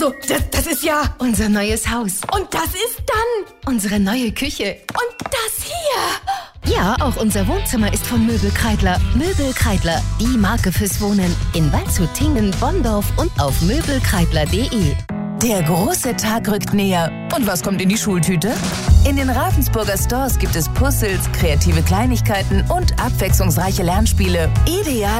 Also, das ist ja... Unser neues Haus. Und das ist dann... Unsere neue Küche. Und das hier... Ja, auch unser Wohnzimmer ist von Möbel Kreidler. Möbel Kreidler, die Marke fürs Wohnen. In Waldshut, Tingen, Bonndorf und auf möbelkreidler.de. Der große Tag rückt näher. Und was kommt in die Schultüte? In den Ravensburger Stores gibt es Puzzles, kreative Kleinigkeiten und abwechslungsreiche Lernspiele. Ideal